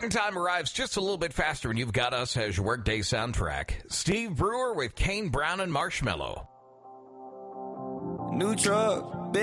Time arrives just a little bit faster when you've got us as your workday soundtrack. Steve Brewer with Kane Brown and Marshmello. New truck.